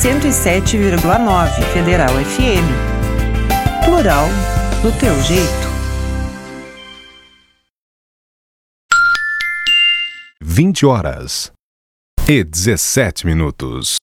107,9 Federal FM. Plural do teu jeito. 20h17.